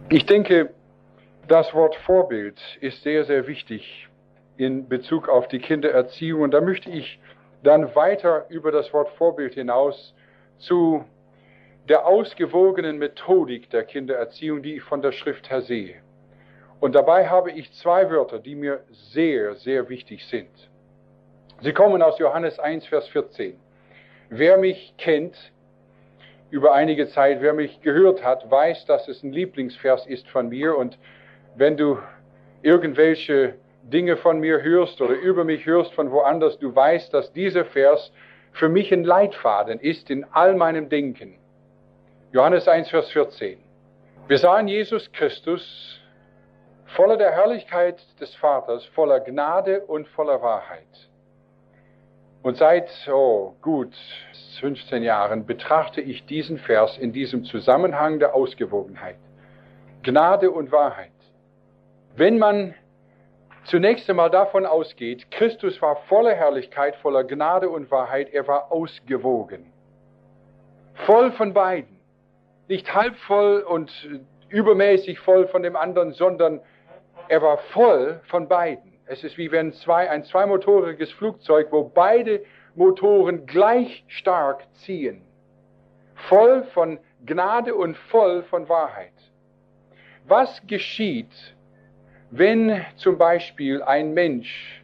Ich denke, das Wort Vorbild ist sehr, sehr wichtig in Bezug auf die Kindererziehung. Und da möchte ich dann weiter über das Wort Vorbild hinaus zu der ausgewogenen Methodik der Kindererziehung, die ich von der Schrift her sehe. Und dabei habe ich zwei Wörter, die mir sehr, sehr wichtig sind. Sie kommen aus Johannes 1, Vers 14. Wer mich kennt, über einige Zeit, wer mich gehört hat, weiß, dass es ein Lieblingsvers ist von mir. Und wenn du irgendwelche Dinge von mir hörst oder über mich hörst von woanders, du weißt, dass dieser Vers für mich ein Leitfaden ist in all meinem Denken. Johannes 1, Vers 14. Wir sahen Jesus Christus voller der Herrlichkeit des Vaters, voller Gnade und voller Wahrheit. Und seit, gut 15 Jahren betrachte ich diesen Vers in diesem Zusammenhang der Ausgewogenheit. Gnade und Wahrheit. Wenn man zunächst einmal davon ausgeht, Christus war voller Herrlichkeit, voller Gnade und Wahrheit, er war ausgewogen. Voll von beiden. Nicht halb voll und übermäßig voll von dem anderen, sondern er war voll von beiden. Es ist wie wenn ein zweimotoriges Flugzeug, wo beide Motoren gleich stark ziehen. Voll von Gnade und voll von Wahrheit. Was geschieht, wenn zum Beispiel ein Mensch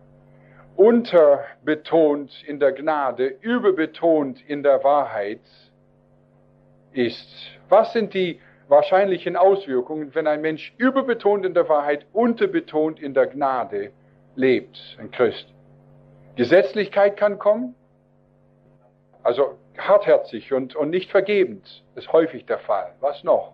unterbetont in der Gnade, überbetont in der Wahrheit ist? Was sind die wahrscheinlichen Auswirkungen, wenn ein Mensch überbetont in der Wahrheit, unterbetont in der Gnade lebt, ein Christ? Gesetzlichkeit kann kommen, also hartherzig und nicht vergebend, ist häufig der Fall. Was noch?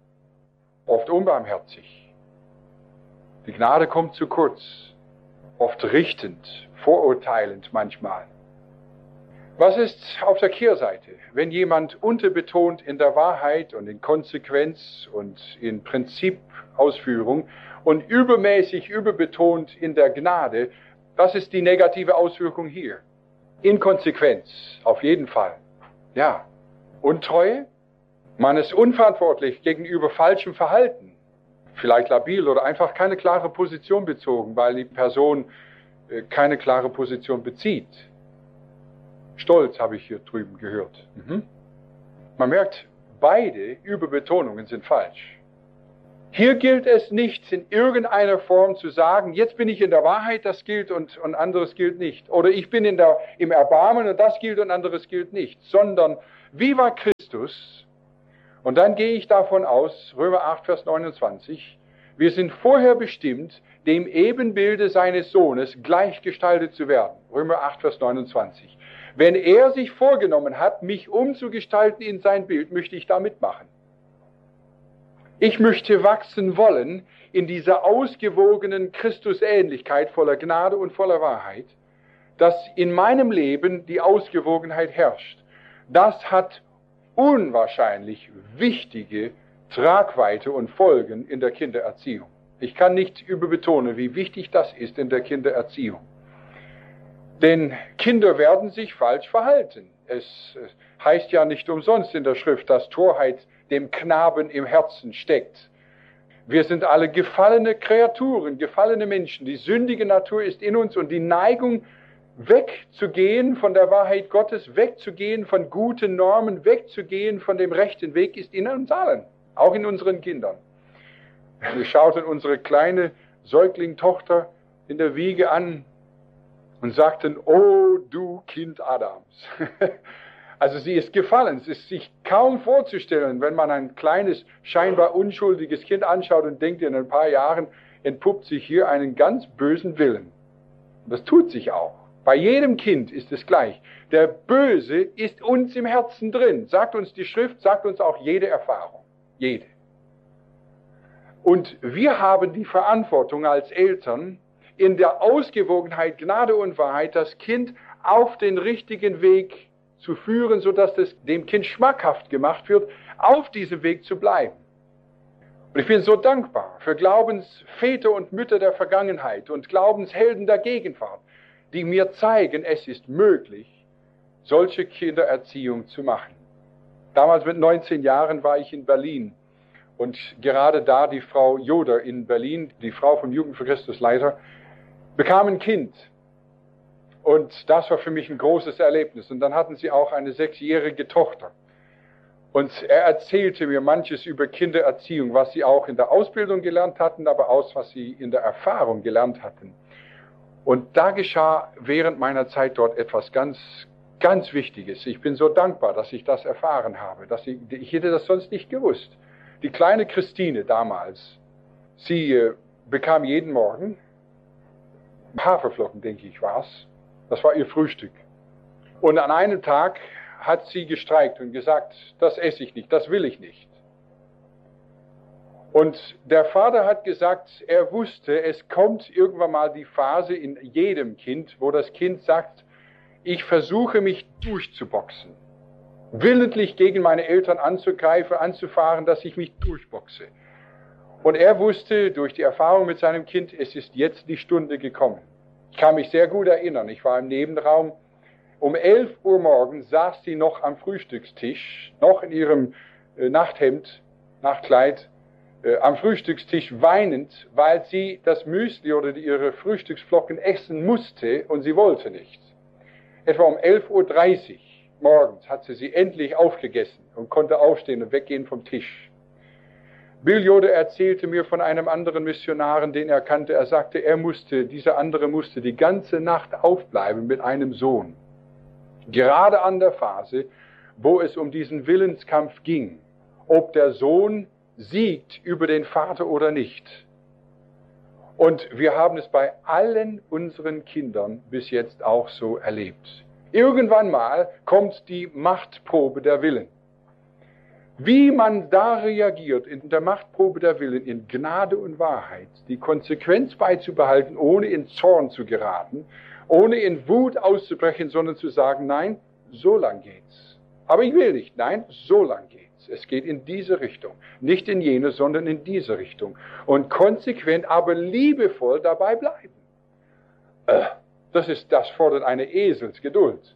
Oft unbarmherzig. Die Gnade kommt zu kurz, oft richtend, vorurteilend manchmal. Was ist auf der Kehrseite, wenn jemand unterbetont in der Wahrheit und in Konsequenz und in Prinzipausführung und übermäßig überbetont in der Gnade? Das ist die negative Auswirkung hier. Inkonsequenz, auf jeden Fall. Ja. Untreue? Man ist unverantwortlich gegenüber falschem Verhalten. Vielleicht labil oder einfach keine klare Position bezogen, weil die Person keine klare Position bezieht. Stolz habe ich hier drüben gehört. Man merkt, beide Überbetonungen sind falsch. Hier gilt es nicht, in irgendeiner Form zu sagen, jetzt bin ich in der Wahrheit, das gilt und anderes gilt nicht. Oder ich bin im Erbarmen und das gilt und anderes gilt nicht. Sondern, wie war Christus? Und dann gehe ich davon aus, Römer 8, Vers 29, wir sind vorher bestimmt, dem Ebenbilde seines Sohnes gleichgestaltet zu werden. Römer 8, Vers 29. Wenn er sich vorgenommen hat, mich umzugestalten in sein Bild, möchte ich da mitmachen. Ich möchte wachsen wollen in dieser ausgewogenen Christusähnlichkeit voller Gnade und voller Wahrheit, dass in meinem Leben die Ausgewogenheit herrscht. Das hat unwahrscheinlich wichtige Tragweite und Folgen in der Kindererziehung. Ich kann nicht überbetonen, wie wichtig das ist in der Kindererziehung. Denn Kinder werden sich falsch verhalten. Es heißt ja nicht umsonst in der Schrift, dass Torheit dem Knaben im Herzen steckt. Wir sind alle gefallene Kreaturen, gefallene Menschen. Die sündige Natur ist in uns und die Neigung, wegzugehen von der Wahrheit Gottes, wegzugehen von guten Normen, wegzugehen von dem rechten Weg, ist in uns allen, auch in unseren Kindern. Wir schauten unsere kleine Säuglingtochter in der Wiege an und sagten, oh du Kind Adams. Also sie ist gefallen. Es ist sich kaum vorzustellen, wenn man ein kleines, scheinbar unschuldiges Kind anschaut und denkt, in ein paar Jahren entpuppt sich hier einen ganz bösen Willen. Und das tut sich auch. Bei jedem Kind ist es gleich. Der Böse ist uns im Herzen drin. Sagt uns die Schrift, sagt uns auch jede Erfahrung. Jede. Und wir haben die Verantwortung als Eltern, in der Ausgewogenheit, Gnade und Wahrheit das Kind auf den richtigen Weg zu führen, sodass es dem Kind schmackhaft gemacht wird, auf diesem Weg zu bleiben. Und ich bin so dankbar für Glaubensväter und Mütter der Vergangenheit und Glaubenshelden der Gegenwart, die mir zeigen, es ist möglich, solche Kindererziehung zu machen. Damals mit 19 Jahren war ich in Berlin Und gerade da die Frau Joder in Berlin, die Frau vom Jugend für Christus Leiter, bekam ein Kind. Und das war für mich ein großes Erlebnis. Und dann hatten sie auch eine 6-jährige Tochter. Und er erzählte mir manches über Kindererziehung, was sie auch in der Ausbildung gelernt hatten, aber auch was sie in der Erfahrung gelernt hatten. Und da geschah während meiner Zeit dort etwas ganz, ganz Wichtiges. Ich bin so dankbar, dass ich das erfahren habe. Ich hätte das sonst nicht gewusst. Die kleine Christine damals, sie bekam jeden Morgen Haferflocken, denke ich, war's. Das war ihr Frühstück. Und an einem Tag hat sie gestreikt und gesagt, das esse ich nicht, das will ich nicht. Und der Vater hat gesagt, er wusste, es kommt irgendwann mal die Phase in jedem Kind, wo das Kind sagt, ich versuche mich durchzuboxen. Willentlich gegen meine Eltern anzugreifen, anzufahren, dass ich mich durchboxe. Und er wusste durch die Erfahrung mit seinem Kind, es ist jetzt die Stunde gekommen. Ich kann mich sehr gut erinnern, ich war im Nebenraum. Um 11 Uhr morgens saß sie noch am Frühstückstisch, noch in ihrem Nachthemd, Nachtkleid, am Frühstückstisch weinend, weil sie das Müsli oder ihre Frühstücksflocken essen musste und sie wollte nicht. Etwa um 11:30 Uhr morgens hat sie endlich aufgegessen und konnte aufstehen und weggehen vom Tisch. Bill Joder erzählte mir von einem anderen Missionaren, den er kannte. Er sagte, dieser andere musste die ganze Nacht aufbleiben mit einem Sohn. Gerade an der Phase, wo es um diesen Willenskampf ging, ob der Sohn siegt über den Vater oder nicht. Und wir haben es bei allen unseren Kindern bis jetzt auch so erlebt. Irgendwann mal kommt die Machtprobe der Willen. Wie man da reagiert in der Machtprobe der Willen, in Gnade und Wahrheit, die Konsequenz beizubehalten, ohne in Zorn zu geraten, ohne in Wut auszubrechen, sondern zu sagen, nein, so lang geht's. Aber ich will nicht, nein, so lang geht's. Es geht in diese Richtung. Nicht in jene, sondern in diese Richtung. Und konsequent, aber liebevoll dabei bleiben. Das fordert eine Eselsgeduld.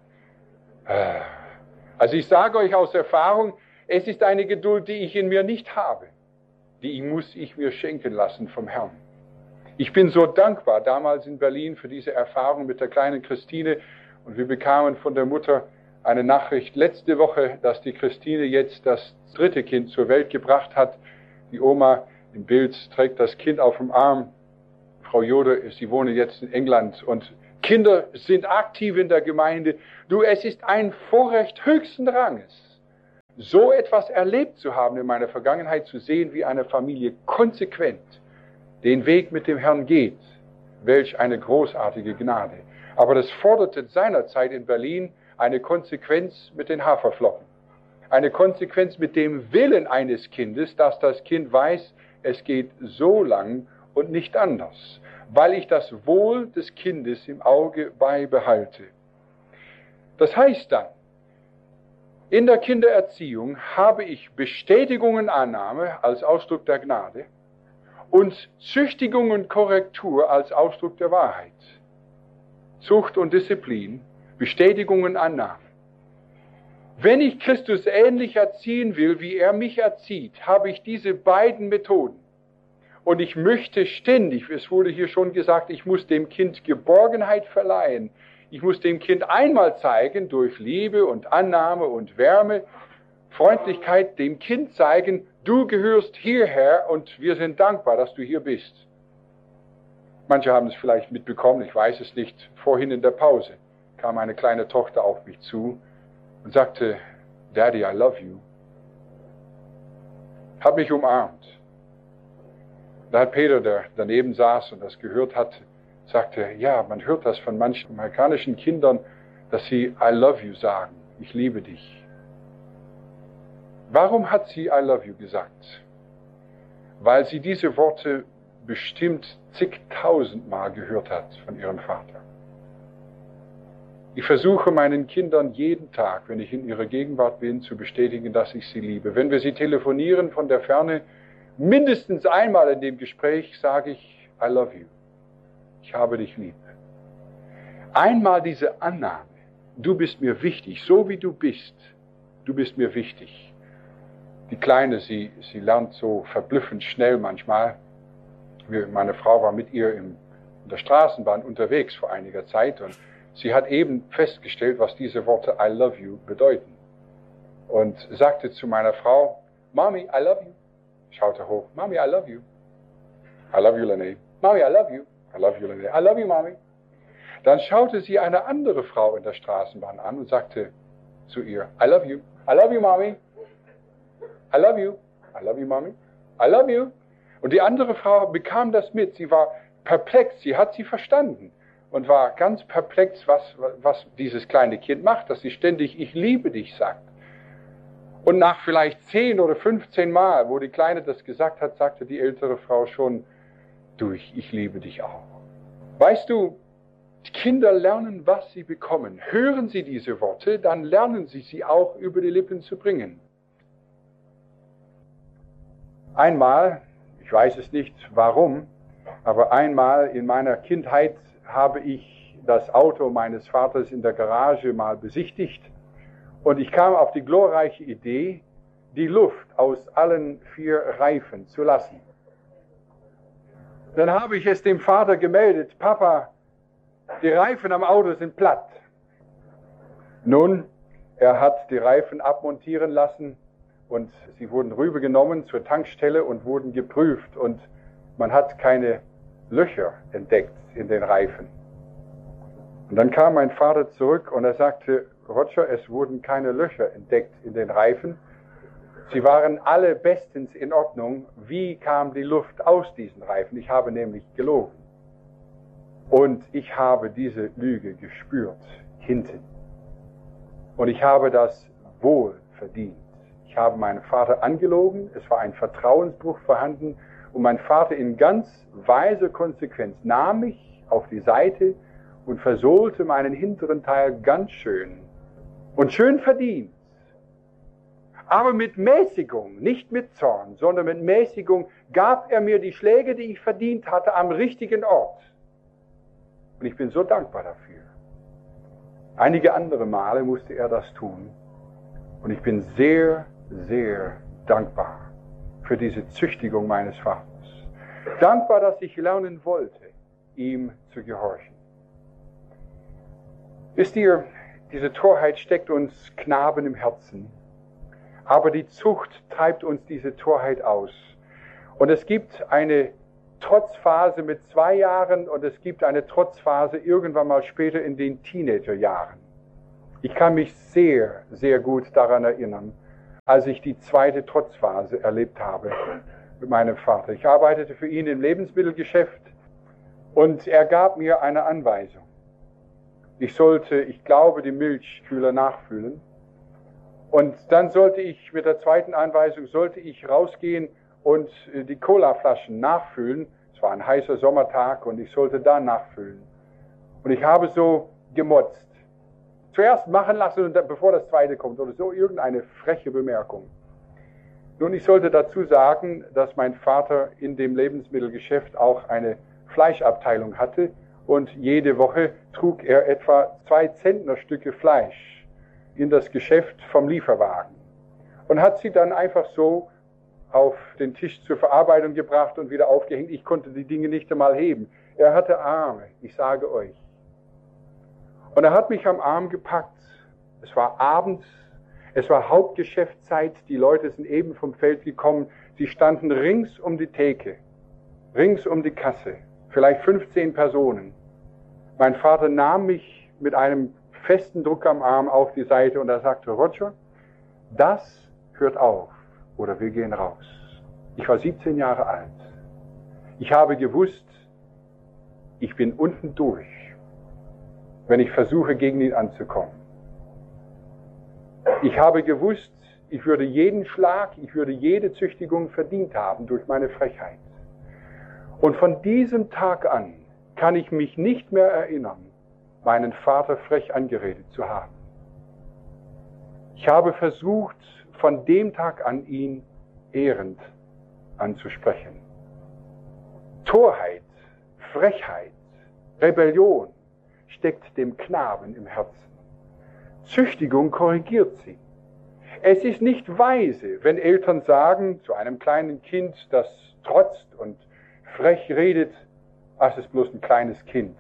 Also ich sage euch aus Erfahrung, es ist eine Geduld, die ich in mir nicht habe. Die muss ich mir schenken lassen vom Herrn. Ich bin so dankbar damals in Berlin für diese Erfahrung mit der kleinen Christine. Und wir bekamen von der Mutter eine Nachricht letzte Woche, dass die Christine jetzt das 3. Kind zur Welt gebracht hat. Die Oma im Bild trägt das Kind auf dem Arm. Frau Joder, sie wohnen jetzt in England und Kinder sind aktiv in der Gemeinde. Es ist ein Vorrecht höchsten Ranges, so etwas erlebt zu haben in meiner Vergangenheit, zu sehen, wie eine Familie konsequent den Weg mit dem Herrn geht. Welch eine großartige Gnade. Aber das forderte seinerzeit in Berlin eine Konsequenz mit den Haferflocken. Eine Konsequenz mit dem Willen eines Kindes, dass das Kind weiß, es geht so lang und nicht anders, weil ich das Wohl des Kindes im Auge beibehalte. Das heißt dann, in der Kindererziehung habe ich Bestätigung und Annahme als Ausdruck der Gnade und Züchtigung und Korrektur als Ausdruck der Wahrheit. Zucht und Disziplin, Bestätigung und Annahme. Wenn ich Christus ähnlich erziehen will, wie er mich erzieht, habe ich diese beiden Methoden. Und ich möchte ständig, es wurde hier schon gesagt, ich muss dem Kind Geborgenheit verleihen. Ich muss dem Kind einmal zeigen, durch Liebe und Annahme und Wärme, Freundlichkeit, dem Kind zeigen, du gehörst hierher und wir sind dankbar, dass du hier bist. Manche haben es vielleicht mitbekommen, ich weiß es nicht. Vorhin in der Pause kam eine kleine Tochter auf mich zu und sagte, Daddy, I love you. Hat mich umarmt. Da hat Peter, der daneben saß und das gehört hat, sagte, ja, man hört das von manchen amerikanischen Kindern, dass sie I love you sagen, ich liebe dich. Warum hat sie I love you gesagt? Weil sie diese Worte bestimmt zigtausendmal gehört hat von ihrem Vater. Ich versuche meinen Kindern jeden Tag, wenn ich in ihrer Gegenwart bin, zu bestätigen, dass ich sie liebe. Wenn wir sie telefonieren von der Ferne, mindestens einmal in dem Gespräch sage ich I love you. Ich habe dich lieb. Einmal diese Annahme, du bist mir wichtig, so wie du bist mir wichtig. Die Kleine, sie lernt so verblüffend schnell manchmal. Meine Frau war mit ihr in der Straßenbahn unterwegs vor einiger Zeit und sie hat eben festgestellt, was diese Worte I love you bedeuten. Und sagte zu meiner Frau, Mommy, I love you. Schaute hoch, Mommy, I love you. I love you, Lene. Mommy, I love you. I love you, Lene. I love you, Mommy. Dann schaute sie eine andere Frau in der Straßenbahn an und sagte zu ihr, I love you. I love you, Mommy. I love you. I love you, Mommy. I love you. Und die andere Frau bekam das mit. Sie war perplex. Sie hat sie verstanden und war ganz perplex, was dieses kleine Kind macht, dass sie ständig ich liebe dich sagt. Und nach vielleicht 10 oder 15 Mal, wo die Kleine das gesagt hat, sagte die ältere Frau schon, du, ich liebe dich auch. Weißt du, die Kinder lernen, was sie bekommen. Hören sie diese Worte, dann lernen sie auch über die Lippen zu bringen. Einmal, ich weiß es nicht warum, aber einmal in meiner Kindheit habe ich das Auto meines Vaters in der Garage mal besichtigt und ich kam auf die glorreiche Idee, die Luft aus allen 4 Reifen zu lassen. Dann habe ich es dem Vater gemeldet, Papa, die Reifen am Auto sind platt. Nun, er hat die Reifen abmontieren lassen und sie wurden rübergenommen zur Tankstelle und wurden geprüft und man hat keine Löcher entdeckt in den Reifen. Und dann kam mein Vater zurück und er sagte, Roger, es wurden keine Löcher entdeckt in den Reifen. Sie waren alle bestens in Ordnung. Wie kam die Luft aus diesen Reifen? Ich habe nämlich gelogen. Und ich habe diese Lüge gespürt, hinten. Und ich habe das wohl verdient. Ich habe meinen Vater angelogen, es war ein Vertrauensbruch vorhanden und mein Vater in ganz weiser Konsequenz nahm mich auf die Seite und versohlte meinen hinteren Teil ganz schön. Und schön verdient. Aber mit Mäßigung, nicht mit Zorn, sondern mit Mäßigung gab er mir die Schläge, die ich verdient hatte, am richtigen Ort. Und ich bin so dankbar dafür. Einige andere Male musste er das tun. Und ich bin sehr, sehr dankbar für diese Züchtigung meines Vaters. Dankbar, dass ich lernen wollte, ihm zu gehorchen. Wisst ihr, diese Torheit steckt uns Knaben im Herzen. Aber die Zucht treibt uns diese Torheit aus. Und es gibt eine Trotzphase mit 2 Jahren und es gibt eine Trotzphase irgendwann mal später in den Teenagerjahren. Ich kann mich sehr, sehr gut daran erinnern, als ich die 2. Trotzphase erlebt habe mit meinem Vater. Ich arbeitete für ihn im Lebensmittelgeschäft und er gab mir eine Anweisung. Ich sollte, ich glaube, die Milchkühler nachfüllen. Und dann sollte ich mit der 2. Anweisung, sollte ich rausgehen und die Colaflaschen nachfüllen. Es war ein heißer Sommertag und ich sollte da nachfüllen. Und ich habe so gemotzt. Zuerst machen lassen und dann, bevor das 2. kommt oder so irgendeine freche Bemerkung. Nun, ich sollte dazu sagen, dass mein Vater in dem Lebensmittelgeschäft auch eine Fleischabteilung hatte und jede Woche trug er etwa 2 Zentnerstücke Fleisch in das Geschäft vom Lieferwagen und hat sie dann einfach so auf den Tisch zur Verarbeitung gebracht und wieder aufgehängt. Ich konnte die Dinge nicht einmal heben. Er hatte Arme, ich sage euch. Und er hat mich am Arm gepackt. Es war abends, es war Hauptgeschäftszeit, die Leute sind eben vom Feld gekommen. Sie standen rings um die Theke, rings um die Kasse, vielleicht 15 Personen. Mein Vater nahm mich mit einem festen Druck am Arm auf die Seite und er sagte, Roger, das hört auf oder wir gehen raus. Ich war 17 Jahre alt. Ich habe gewusst, ich bin unten durch, wenn ich versuche, gegen ihn anzukommen. Ich habe gewusst, ich würde jeden Schlag, ich würde jede Züchtigung verdient haben durch meine Frechheit. Und von diesem Tag an kann ich mich nicht mehr erinnern, meinen Vater frech angeredet zu haben. Ich habe versucht, von dem Tag an ihn ehrend anzusprechen. Torheit, Frechheit, Rebellion steckt dem Knaben im Herzen. Züchtigung korrigiert sie. Es ist nicht weise, wenn Eltern sagen zu einem kleinen Kind, das trotzt und frech redet, es ist bloß ein kleines Kind.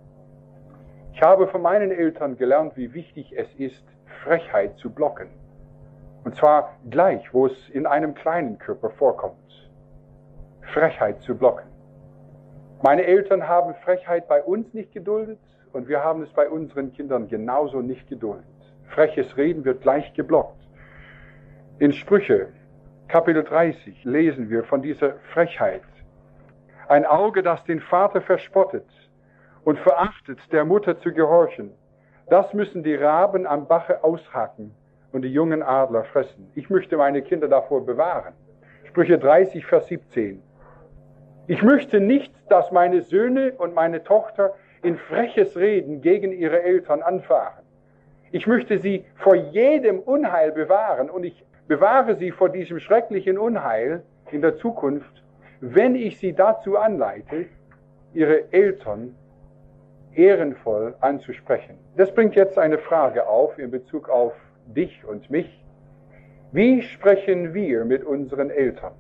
Ich habe von meinen Eltern gelernt, wie wichtig es ist, Frechheit zu blocken. Und zwar gleich, wo es in einem kleinen Körper vorkommt. Frechheit zu blocken. Meine Eltern haben Frechheit bei uns nicht geduldet und wir haben es bei unseren Kindern genauso nicht geduldet. Freches Reden wird gleich geblockt. In Sprüche, Kapitel 30, lesen wir von dieser Frechheit. Ein Auge, das den Vater verspottet und verachtet, der Mutter zu gehorchen, das müssen die Raben am Bache aushacken und die jungen Adler fressen. Ich möchte meine Kinder davor bewahren. Sprüche 30, Vers 17. Ich möchte nicht, dass meine Söhne und meine Tochter in freches Reden gegen ihre Eltern anfahren. Ich möchte sie vor jedem Unheil bewahren und ich bewahre sie vor diesem schrecklichen Unheil in der Zukunft, wenn ich sie dazu anleite, ihre Eltern ehrenvoll anzusprechen. Das bringt jetzt eine Frage auf in Bezug auf dich und mich. Wie sprechen wir mit unseren Eltern?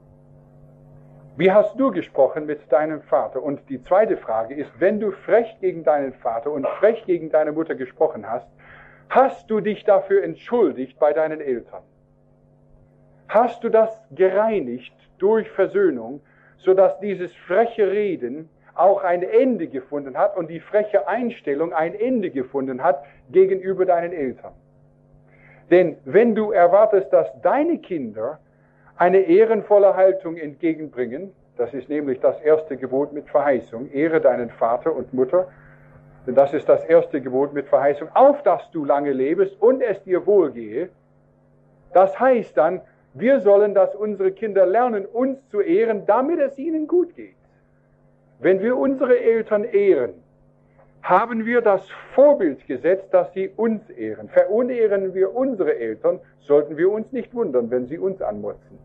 Wie hast du gesprochen mit deinem Vater? Und die zweite Frage ist, wenn du frech gegen deinen Vater und frech gegen deine Mutter gesprochen hast, hast du dich dafür entschuldigt bei deinen Eltern? Hast du das gereinigt durch Versöhnung, sodass dieses freche Reden auch ein Ende gefunden hat und die freche Einstellung ein Ende gefunden hat gegenüber deinen Eltern? Denn wenn du erwartest, dass deine Kinder eine ehrenvolle Haltung entgegenbringen, das ist nämlich das erste Gebot mit Verheißung, ehre deinen Vater und Mutter, denn das ist das erste Gebot mit Verheißung, auf dass du lange lebst und es dir wohlgehe. Das heißt dann, wir sollen, dass unsere Kinder lernen, uns zu ehren, damit es ihnen gut geht. Wenn wir unsere Eltern ehren, haben wir das Vorbild gesetzt, dass sie uns ehren. Verunehren wir unsere Eltern, sollten wir uns nicht wundern, wenn sie uns anmotzen.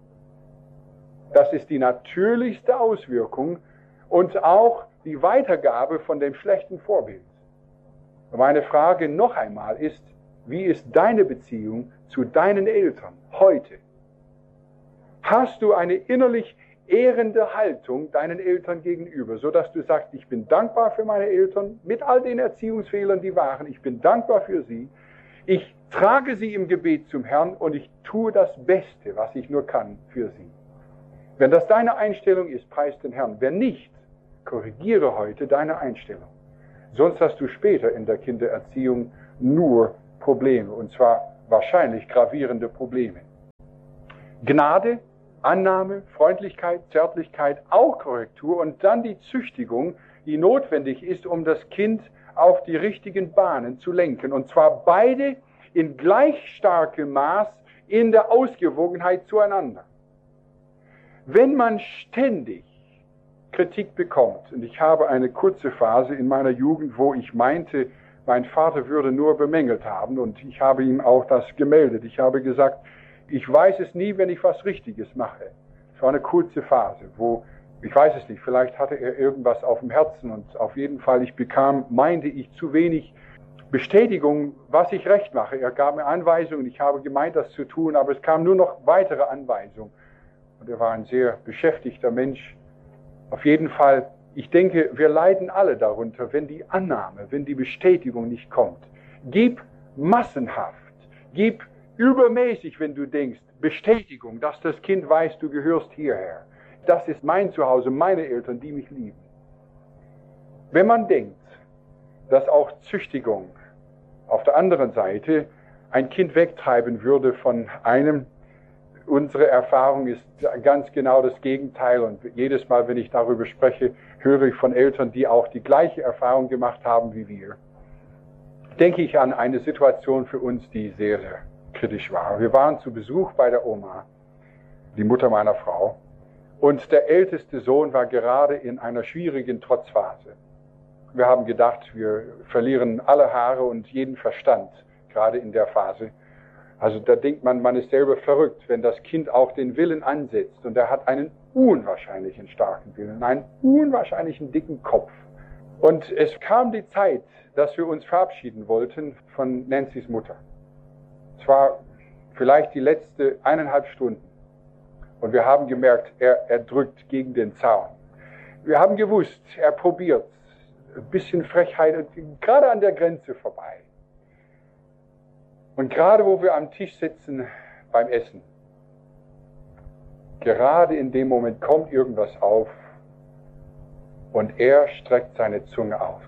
Das ist die natürlichste Auswirkung und auch die Weitergabe von dem schlechten Vorbild. Meine Frage noch einmal ist, wie ist deine Beziehung zu deinen Eltern heute? Hast du eine innerlich ehrende Haltung deinen Eltern gegenüber, so dass du sagst, ich bin dankbar für meine Eltern, mit all den Erziehungsfehlern, die waren, ich bin dankbar für sie, ich trage sie im Gebet zum Herrn und ich tue das Beste, was ich nur kann für sie. Wenn das deine Einstellung ist, preis den Herrn. Wenn nicht, korrigiere heute deine Einstellung. Sonst hast du später in der Kindererziehung nur Probleme, und zwar wahrscheinlich gravierende Probleme. Gnade, Annahme, Freundlichkeit, Zärtlichkeit, auch Korrektur und dann die Züchtigung, die notwendig ist, um das Kind auf die richtigen Bahnen zu lenken. Und zwar beide in gleich starkem Maß in der Ausgewogenheit zueinander. Wenn man ständig Kritik bekommt, und ich habe eine kurze Phase in meiner Jugend, wo ich meinte, mein Vater würde nur bemängelt haben, und ich habe ihm auch das gemeldet. Ich habe gesagt, ich weiß es nie, wenn ich was Richtiges mache. Es war eine kurze Phase, wo, ich weiß es nicht, vielleicht hatte er irgendwas auf dem Herzen und auf jeden Fall, meinte ich, zu wenig Bestätigung, was ich recht mache. Er gab mir Anweisungen, ich habe gemeint, das zu tun, aber es kam nur noch weitere Anweisungen. Und er war ein sehr beschäftigter Mensch. Auf jeden Fall, ich denke, wir leiden alle darunter, wenn die Annahme, wenn die Bestätigung nicht kommt. Gib massenhaft, gib übermäßig, wenn du denkst, Bestätigung, dass das Kind weiß, du gehörst hierher. Das ist mein Zuhause, meine Eltern, die mich lieben. Wenn man denkt, dass auch Züchtigung auf der anderen Seite ein Kind wegtreiben würde von einem, unsere Erfahrung ist ganz genau das Gegenteil und jedes Mal, wenn ich darüber spreche, höre ich von Eltern, die auch die gleiche Erfahrung gemacht haben wie wir. Denke ich an eine Situation für uns, die sehr, sehr kritisch war. Wir waren zu Besuch bei der Oma, die Mutter meiner Frau, und der älteste Sohn war gerade in einer schwierigen Trotzphase. Wir haben gedacht, wir verlieren alle Haare und jeden Verstand, gerade in der Phase. Also da denkt man, man ist selber verrückt, wenn das Kind auch den Willen ansetzt und er hat einen unwahrscheinlichen starken Willen, einen unwahrscheinlichen dicken Kopf. Und es kam die Zeit, dass wir uns verabschieden wollten von Nancy's Mutter. Es war vielleicht die letzte 1,5 Stunden. Und wir haben gemerkt, er drückt gegen den Zaun. Wir haben gewusst, er probiert. Ein bisschen Frechheit, gerade an der Grenze vorbei. Und gerade wo wir am Tisch sitzen beim Essen, gerade in dem Moment kommt irgendwas auf und er streckt seine Zunge auf.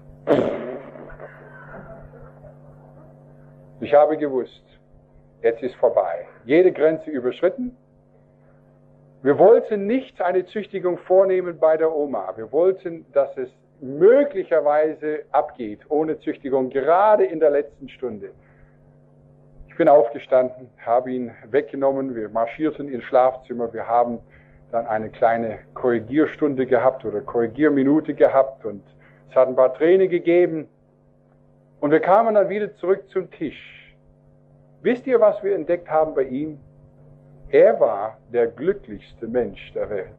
Ich habe gewusst, jetzt ist vorbei. Jede Grenze überschritten. Wir wollten nicht eine Züchtigung vornehmen bei der Oma. Wir wollten, dass es möglicherweise abgeht, ohne Züchtigung, gerade in der letzten Stunde. Ich bin aufgestanden, habe ihn weggenommen, wir marschierten ins Schlafzimmer, wir haben dann eine kleine Korrigierstunde gehabt oder Korrigierminute gehabt und es hat ein paar Tränen gegeben und wir kamen dann wieder zurück zum Tisch. Wisst ihr, was wir entdeckt haben bei ihm? Er war der glücklichste Mensch der Welt.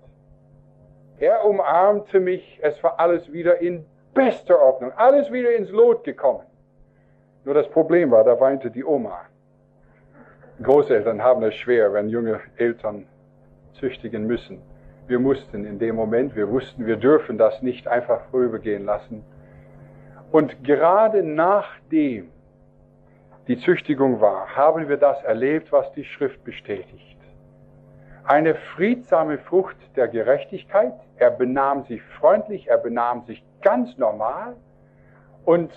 Er umarmte mich, es war alles wieder in bester Ordnung, alles wieder ins Lot gekommen. Nur das Problem war, da weinte die Oma. Großeltern haben es schwer, wenn junge Eltern züchtigen müssen. Wir mussten in dem Moment, wir wussten, wir dürfen das nicht einfach vorübergehen lassen. Und gerade nachdem die Züchtigung war, haben wir das erlebt, was die Schrift bestätigt. Eine friedsame Frucht der Gerechtigkeit. Er benahm sich freundlich, er benahm sich ganz normal. Und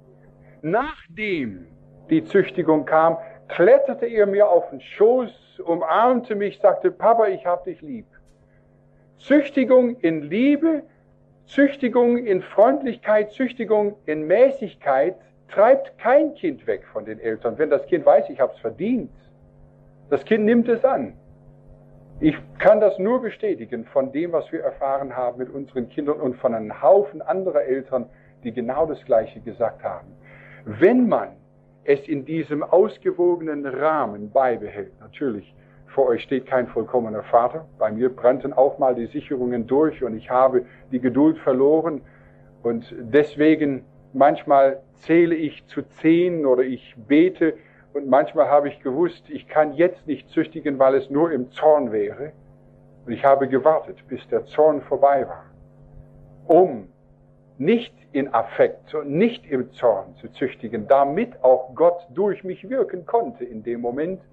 nachdem die Züchtigung kam, kletterte er mir auf den Schoß, umarmte mich, sagte, Papa, ich hab dich lieb. Züchtigung in Liebe, Züchtigung in Freundlichkeit, Züchtigung in Mäßigkeit treibt kein Kind weg von den Eltern. Wenn das Kind weiß, ich hab's verdient, das Kind nimmt es an. Ich kann das nur bestätigen von dem, was wir erfahren haben mit unseren Kindern und von einem Haufen anderer Eltern, die genau das Gleiche gesagt haben. Wenn man es in diesem ausgewogenen Rahmen beibehält, natürlich, vor euch steht kein vollkommener Vater, bei mir brannten auch mal die Sicherungen durch und ich habe die Geduld verloren und deswegen manchmal zähle ich zu 10 oder ich bete und manchmal habe ich gewusst, ich kann jetzt nicht züchtigen, weil es nur im Zorn wäre. Und ich habe gewartet, bis der Zorn vorbei war, um nicht in Affekt und nicht im Zorn zu züchtigen, damit auch Gott durch mich wirken konnte in dem Moment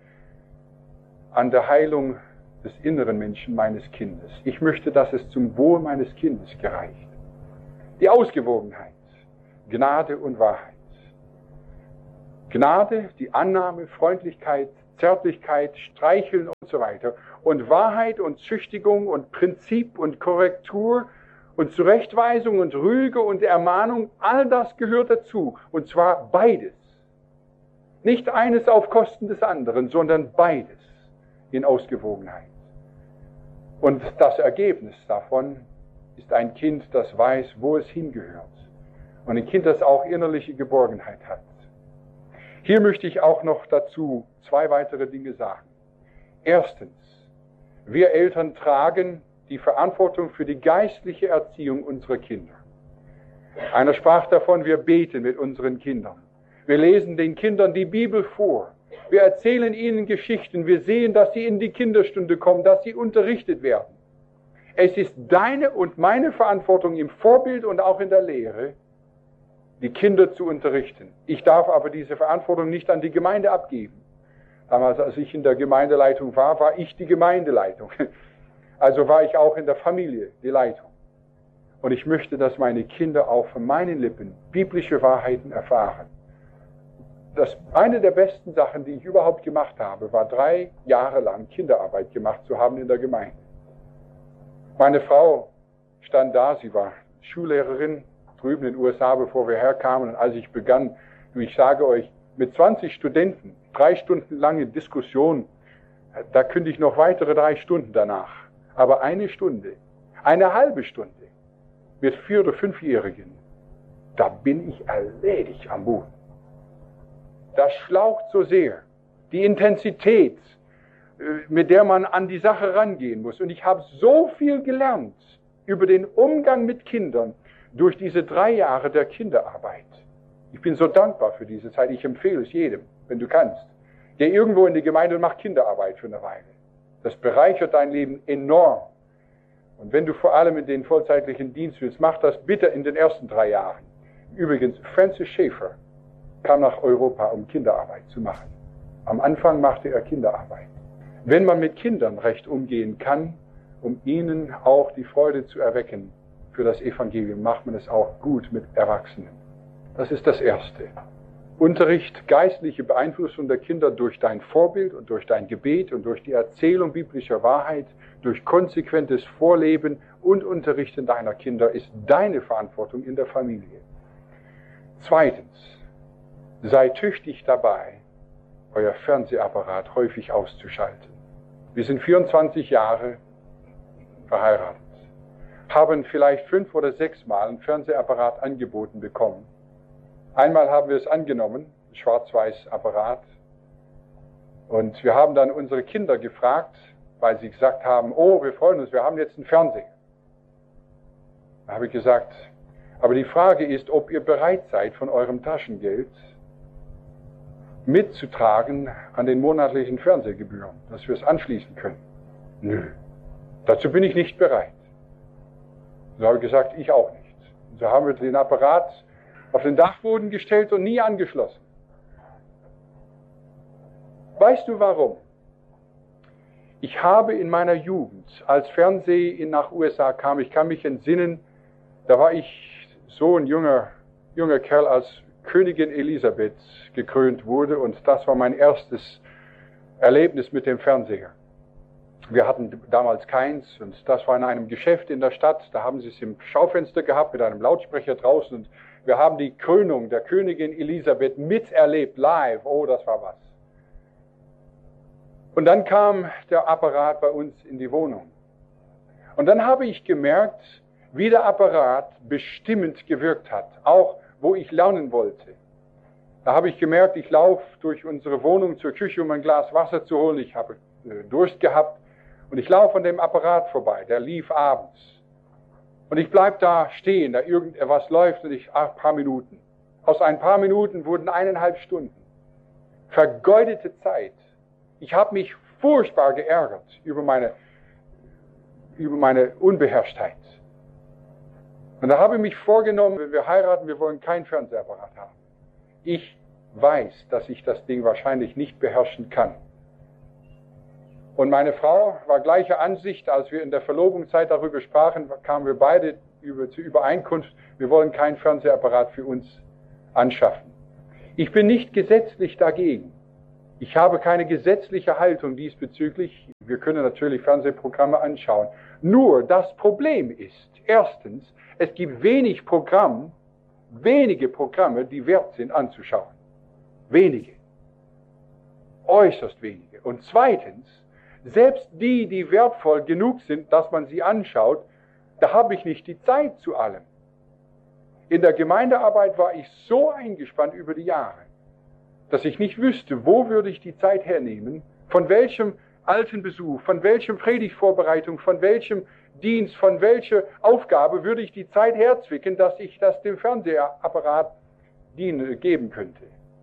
an der Heilung des inneren Menschen meines Kindes. Ich möchte, dass es zum Wohl meines Kindes gereicht. Die Ausgewogenheit, Gnade und Wahrheit. Gnade, die Annahme, Freundlichkeit, Zärtlichkeit, Streicheln und so weiter. Und Wahrheit und Züchtigung und Prinzip und Korrektur und Zurechtweisung und Rüge und Ermahnung, all das gehört dazu. Und zwar beides. Nicht eines auf Kosten des anderen, sondern beides in Ausgewogenheit. Und das Ergebnis davon ist ein Kind, das weiß, wo es hingehört. Und ein Kind, das auch innerliche Geborgenheit hat. Hier möchte ich auch noch dazu 2 weitere Dinge sagen. Erstens, wir Eltern tragen die Verantwortung für die geistliche Erziehung unserer Kinder. Einer sprach davon, wir beten mit unseren Kindern. Wir lesen den Kindern die Bibel vor. Wir erzählen ihnen Geschichten. Wir sehen, dass sie in die Kinderstunde kommen, dass sie unterrichtet werden. Es ist deine und meine Verantwortung im Vorbild und auch in der Lehre, die Kinder zu unterrichten. Ich darf aber diese Verantwortung nicht an die Gemeinde abgeben. Damals, als ich in der Gemeindeleitung war, war ich die Gemeindeleitung. Also war ich auch in der Familie die Leitung. Und ich möchte, dass meine Kinder auch von meinen Lippen biblische Wahrheiten erfahren. Eine der besten Sachen, die ich überhaupt gemacht habe, war 3 Jahre lang Kinderarbeit gemacht zu haben in der Gemeinde. Meine Frau stand da, sie war Schullehrerin, drüben in den USA, bevor wir herkamen. Und als ich begann, ich sage euch, mit 20 Studenten, 3 Stunden lange Diskussion, da könnte ich noch weitere 3 Stunden danach. Aber 1 Stunde, eine halbe Stunde mit 4- oder 5-Jährigen, da bin ich erledigt am Boden. Das schlaucht so sehr. Die Intensität, mit der man an die Sache rangehen muss. Und ich habe so viel gelernt über den Umgang mit Kindern, durch diese 3 Jahre der Kinderarbeit. Ich bin so dankbar für diese Zeit. Ich empfehle es jedem, wenn du kannst. Geh irgendwo in die Gemeinde und mach Kinderarbeit für eine Weile. Das bereichert dein Leben enorm. Und wenn du vor allem in den vollzeitlichen Dienst willst, mach das bitte in den ersten 3 Jahren. Übrigens, Francis Schaeffer kam nach Europa, um Kinderarbeit zu machen. Am Anfang machte er Kinderarbeit. Wenn man mit Kindern recht umgehen kann, um ihnen auch die Freude zu erwecken für das Evangelium, macht man es auch gut mit Erwachsenen. Das ist das Erste. Unterricht, geistliche Beeinflussung der Kinder durch dein Vorbild und durch dein Gebet und durch die Erzählung biblischer Wahrheit, durch konsequentes Vorleben und Unterrichten deiner Kinder ist deine Verantwortung in der Familie. Zweitens, sei tüchtig dabei, euer Fernsehapparat häufig auszuschalten. Wir sind 24 Jahre verheiratet, haben vielleicht 5 oder 6 Mal einen Fernsehapparat angeboten bekommen. Einmal haben wir es angenommen, Schwarz-Weiß-Apparat, und wir haben dann unsere Kinder gefragt, weil sie gesagt haben, oh, wir freuen uns, wir haben jetzt einen Fernseher. Da habe ich gesagt, aber die Frage ist, ob ihr bereit seid, von eurem Taschengeld mitzutragen an den monatlichen Fernsehgebühren, dass wir es anschließen können. Nö, dazu bin ich nicht bereit. So habe ich gesagt, ich auch nicht. Und so haben wir den Apparat auf den Dachboden gestellt und nie angeschlossen. Weißt du warum? Ich habe in meiner Jugend, als Fernsehen nach USA kam, ich kann mich entsinnen, da war ich so ein junger Kerl, als Königin Elisabeth gekrönt wurde, und das war mein erstes Erlebnis mit dem Fernseher. Wir hatten damals keins, und das war in einem Geschäft in der Stadt, da haben sie es im Schaufenster gehabt mit einem Lautsprecher draußen, und wir haben die Krönung der Königin Elisabeth miterlebt, live. Oh, das war was. Und dann kam der Apparat bei uns in die Wohnung. Und dann habe ich gemerkt, wie der Apparat bestimmend gewirkt hat, auch wo ich lernen wollte. Da habe ich gemerkt, ich laufe durch unsere Wohnung zur Küche, um ein Glas Wasser zu holen. Ich habe Durst gehabt und ich laufe an dem Apparat vorbei. Der lief abends. Und ich bleibe da stehen, da irgendetwas läuft und ein paar Minuten. Aus ein paar Minuten wurden 1,5 Stunden. Vergeudete Zeit. Ich habe mich furchtbar geärgert über meine Unbeherrschtheit. Und da habe ich mich vorgenommen, wenn wir heiraten, wir wollen keinen Fernsehapparat haben. Ich weiß, dass ich das Ding wahrscheinlich nicht beherrschen kann. Und meine Frau war gleicher Ansicht, als wir in der Verlobungszeit darüber sprachen, kamen wir beide zur Übereinkunft, wir wollen keinen Fernsehapparat für uns anschaffen. Ich bin nicht gesetzlich dagegen. Ich habe keine gesetzliche Haltung diesbezüglich. Wir können natürlich Fernsehprogramme anschauen. Nur das Problem ist, erstens, es gibt wenige Programme, die wert sind anzuschauen. Wenige. Äußerst wenige. Und zweitens, selbst die wertvoll genug sind, dass man sie anschaut, da habe ich nicht die Zeit zu allem. In der Gemeindearbeit war ich so eingespannt über die Jahre, dass ich nicht wüsste, wo würde ich die Zeit hernehmen, von welchem Altenbesuch, von welchem Predigtvorbereitung, von welchem Dienst, von welcher Aufgabe würde ich die Zeit herzwicken, dass ich das dem Fernsehapparat geben könnte.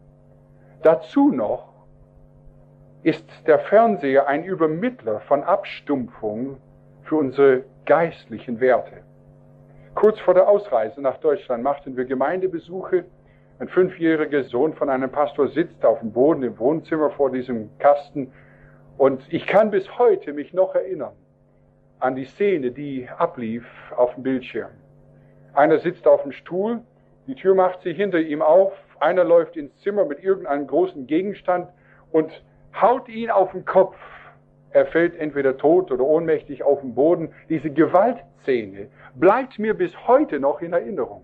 Dazu noch ist der Fernseher ein Übermittler von Abstumpfung für unsere geistlichen Werte. Kurz vor der Ausreise nach Deutschland machten wir Gemeindebesuche. Ein 5-jähriger Sohn von einem Pastor sitzt auf dem Boden im Wohnzimmer vor diesem Kasten. Und ich kann bis heute mich noch erinnern an die Szene, die ablief auf dem Bildschirm. Einer sitzt auf dem Stuhl, die Tür macht sich hinter ihm auf, einer läuft ins Zimmer mit irgendeinem großen Gegenstand und haut ihn auf den Kopf. Er fällt entweder tot oder ohnmächtig auf den Boden. Diese Gewaltszene bleibt mir bis heute noch in Erinnerung.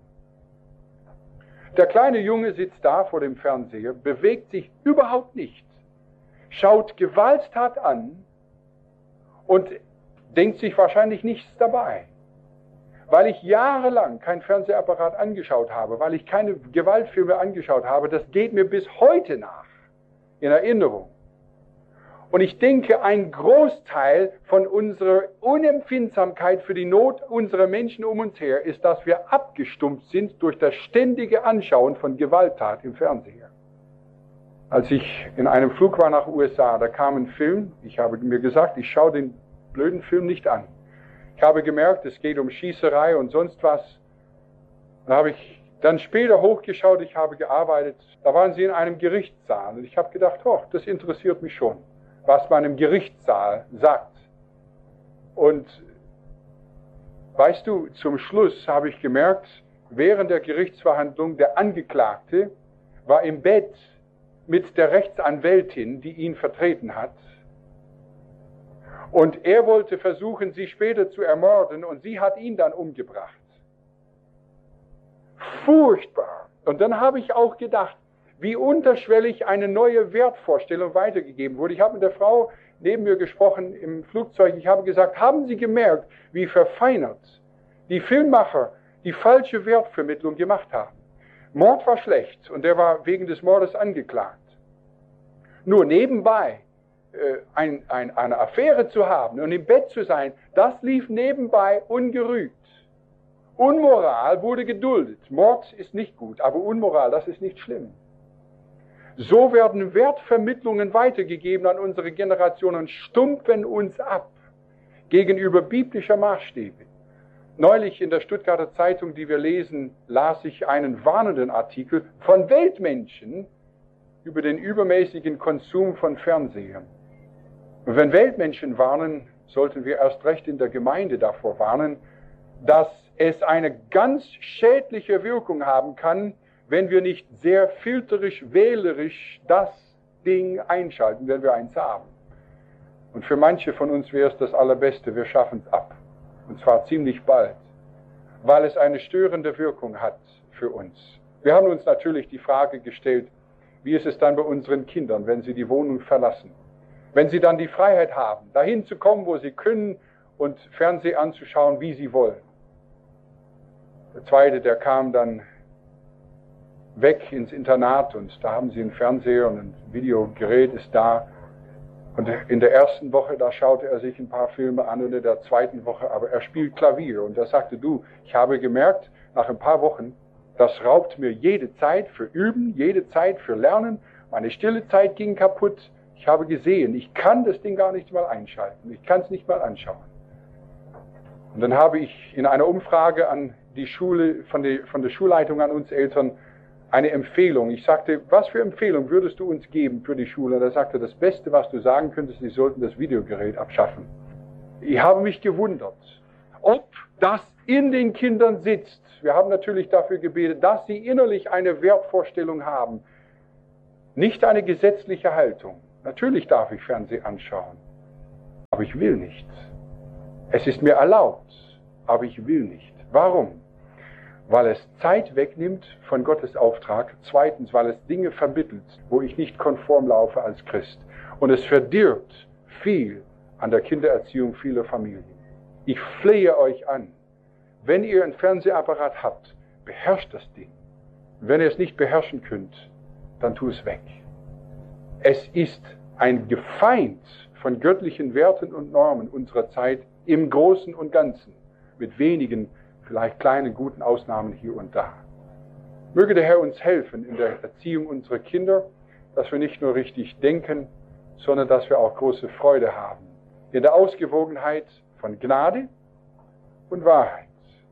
Der kleine Junge sitzt da vor dem Fernseher, bewegt sich überhaupt nicht, schaut Gewalttat an und denkt sich wahrscheinlich nichts dabei. Weil ich jahrelang kein Fernsehapparat angeschaut habe, weil ich keine Gewaltfilme angeschaut habe, das geht mir bis heute nach in Erinnerung. Und ich denke, ein Großteil von unserer Unempfindsamkeit für die Not unserer Menschen um uns her ist, dass wir abgestumpft sind durch das ständige Anschauen von Gewalttat im Fernseher. Als ich in einem Flug war nach USA, da kam ein Film, ich habe mir gesagt, ich schaue den blöden Film nicht an. Ich habe gemerkt, es geht um Schießerei und sonst was. Da habe ich dann später hochgeschaut, ich habe gearbeitet, da waren sie in einem Gerichtssaal und ich habe gedacht, oh, das interessiert mich schon, was man im Gerichtssaal sagt. Und weißt du, zum Schluss habe ich gemerkt, während der Gerichtsverhandlung, der Angeklagte war im Bett mit der Rechtsanwältin, die ihn vertreten hat. Und er wollte versuchen, sie später zu ermorden und sie hat ihn dann umgebracht. Furchtbar. Und dann habe ich auch gedacht, wie unterschwellig eine neue Wertvorstellung weitergegeben wurde. Ich habe mit der Frau neben mir gesprochen im Flugzeug. Ich habe gesagt, haben Sie gemerkt, wie verfeinert die Filmmacher die falsche Wertvermittlung gemacht haben? Mord war schlecht und er war wegen des Mordes angeklagt. Nur nebenbei eine Affäre zu haben und im Bett zu sein, das lief nebenbei ungerügt. Unmoral wurde geduldet. Mord ist nicht gut, aber Unmoral, das ist nicht schlimm. So werden Wertvermittlungen weitergegeben an unsere Generation und stumpfen uns ab gegenüber biblischer Maßstäbe. Neulich in der Stuttgarter Zeitung, die wir lesen, las ich einen warnenden Artikel von Weltmenschen über den übermäßigen Konsum von Fernsehern. Und wenn Weltmenschen warnen, sollten wir erst recht in der Gemeinde davor warnen, dass es eine ganz schädliche Wirkung haben kann, wenn wir nicht sehr filterisch, wählerisch das Ding einschalten, wenn wir eins haben. Und für manche von uns wäre es das Allerbeste, wir schaffen es ab. Und zwar ziemlich bald, weil es eine störende Wirkung hat für uns. Wir haben uns natürlich die Frage gestellt, wie ist es dann bei unseren Kindern, wenn sie die Wohnung verlassen? Wenn sie dann die Freiheit haben, dahin zu kommen, wo sie können und Fernsehen anzuschauen, wie sie wollen. Der Zweite, der kam dann weg ins Internat und da haben sie einen Fernseher und ein Videogerät ist da. Und in der ersten Woche, da schaute er sich ein paar Filme an und in der zweiten Woche, aber er spielt Klavier. Und er sagte, du, ich habe gemerkt, nach ein paar Wochen, das raubt mir jede Zeit für Üben, jede Zeit für Lernen. Meine stille Zeit ging kaputt. Ich habe gesehen, ich kann das Ding gar nicht mal einschalten. Ich kann es nicht mal anschauen. Und dann habe ich in einer Umfrage an die Schule, von der Schulleitung an uns Eltern, eine Empfehlung. Ich sagte, was für Empfehlung würdest du uns geben für die Schule? Und er sagte, das Beste, was du sagen könntest, sie sollten das Videogerät abschaffen. Ich habe mich gewundert, ob das in den Kindern sitzt. Wir haben natürlich dafür gebetet, dass sie innerlich eine Wertvorstellung haben. Nicht eine gesetzliche Haltung. Natürlich darf ich Fernsehen anschauen, aber ich will nicht. Es ist mir erlaubt, aber ich will nicht. Warum? Weil es Zeit wegnimmt von Gottes Auftrag. Zweitens, weil es Dinge vermittelt, wo ich nicht konform laufe als Christ. Und es verdirbt viel an der Kindererziehung vieler Familien. Ich flehe euch an, wenn ihr einen Fernsehapparat habt, beherrscht das Ding. Wenn ihr es nicht beherrschen könnt, dann tu es weg. Es ist ein Gefeind von göttlichen Werten und Normen unserer Zeit im Großen und Ganzen, mit wenigen, vielleicht kleinen, guten Ausnahmen hier und da. Möge der Herr uns helfen in der Erziehung unserer Kinder, dass wir nicht nur richtig denken, sondern dass wir auch große Freude haben. In der Ausgewogenheit von Gnade und Wahrheit,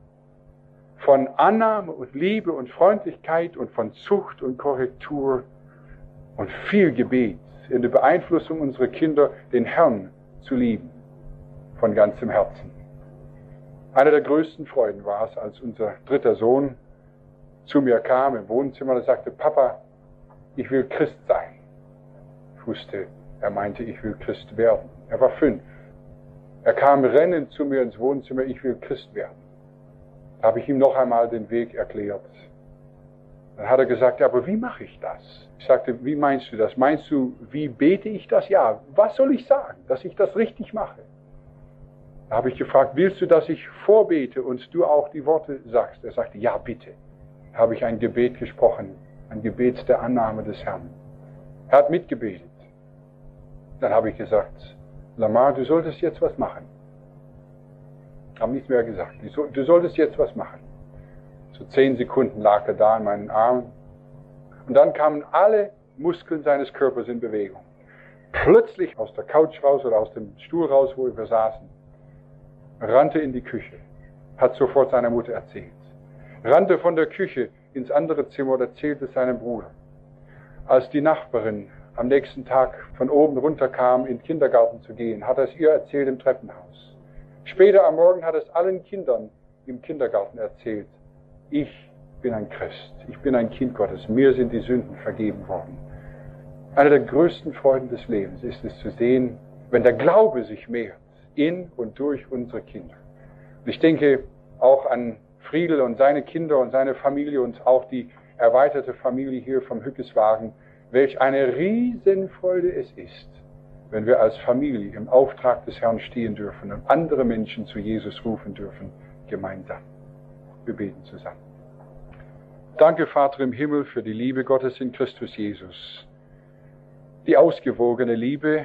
von Annahme und Liebe und Freundlichkeit und von Zucht und Korrektur und viel Gebet in der Beeinflussung unserer Kinder, den Herrn zu lieben, von ganzem Herzen. Eine der größten Freuden war es, als unser dritter Sohn zu mir kam im Wohnzimmer und sagte, Papa, ich will Christ sein. Ich wusste, er meinte, ich will Christ werden. Er war 5. Er kam rennend zu mir ins Wohnzimmer, ich will Christ werden. Da habe ich ihm noch einmal den Weg erklärt. Dann hat er gesagt, ja, aber wie mache ich das? Ich sagte, wie meinst du das? Meinst du, wie bete ich das? Ja, was soll ich sagen, dass ich das richtig mache? Da habe ich gefragt, willst du, dass ich vorbete und du auch die Worte sagst? Er sagte, ja, bitte. Da habe ich ein Gebet gesprochen, ein Gebet der Annahme des Herrn. Er hat mitgebetet. Dann habe ich gesagt, Lamar, du solltest jetzt was machen. Ich habe nichts mehr gesagt. Du solltest jetzt was machen. So 10 Sekunden lag er da in meinen Armen. Und dann kamen alle Muskeln seines Körpers in Bewegung. Plötzlich aus der Couch raus oder aus dem Stuhl raus, wo wir saßen, rannte in die Küche, hat sofort seiner Mutter erzählt, rannte von der Küche ins andere Zimmer und erzählte es seinem Bruder. Als die Nachbarin am nächsten Tag von oben runterkam, in den Kindergarten zu gehen, hat er es ihr erzählt im Treppenhaus. Später am Morgen hat es allen Kindern im Kindergarten erzählt. Ich bin ein Christ, ich bin ein Kind Gottes, mir sind die Sünden vergeben worden. Eine der größten Freuden des Lebens ist es zu sehen, wenn der Glaube sich mehrt, in und durch unsere Kinder. Und ich denke auch an Friedel und seine Kinder und seine Familie und auch die erweiterte Familie hier vom Hückeswagen, welch eine Riesenfreude es ist, wenn wir als Familie im Auftrag des Herrn stehen dürfen und andere Menschen zu Jesus rufen dürfen, gemeinsam. Wir beten zusammen. Danke, Vater im Himmel, für die Liebe Gottes in Christus Jesus. Die ausgewogene Liebe,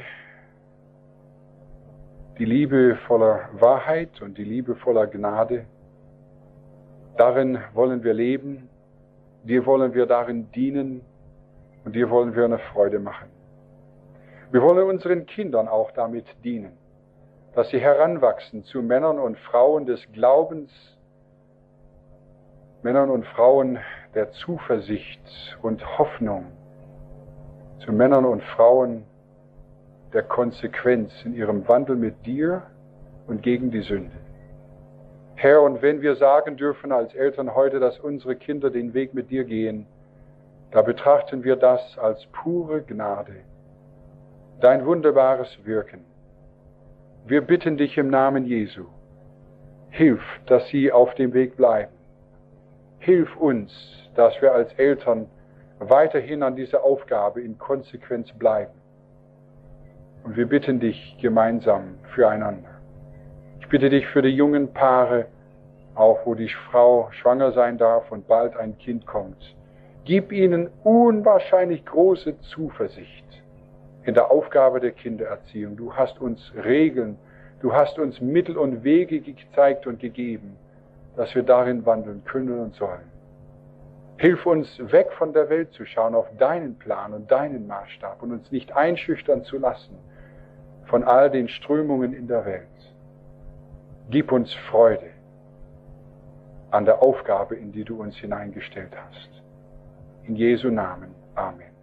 die Liebe voller Wahrheit und die Liebe voller Gnade. Darin wollen wir leben, dir wollen wir darin dienen und dir wollen wir eine Freude machen. Wir wollen unseren Kindern auch damit dienen, dass sie heranwachsen zu Männern und Frauen des Glaubens, Männern und Frauen der Zuversicht und Hoffnung, zu Männern und Frauen der Konsequenz in ihrem Wandel mit dir und gegen die Sünde. Herr, und wenn wir sagen dürfen als Eltern heute, dass unsere Kinder den Weg mit dir gehen, da betrachten wir das als pure Gnade, dein wunderbares Wirken. Wir bitten dich im Namen Jesu, hilf, dass sie auf dem Weg bleiben. Hilf uns, dass wir als Eltern weiterhin an dieser Aufgabe in Konsequenz bleiben. Und wir bitten dich gemeinsam füreinander. Ich bitte dich für die jungen Paare, auch wo die Frau schwanger sein darf und bald ein Kind kommt. Gib ihnen unwahrscheinlich große Zuversicht in der Aufgabe der Kindererziehung. Du hast uns Regeln, du hast uns Mittel und Wege gezeigt und gegeben, dass wir darin wandeln können und sollen. Hilf uns, weg von der Welt zu schauen, auf deinen Plan und deinen Maßstab und uns nicht einschüchtern zu lassen von all den Strömungen in der Welt. Gib uns Freude an der Aufgabe, in die du uns hineingestellt hast. In Jesu Namen. Amen.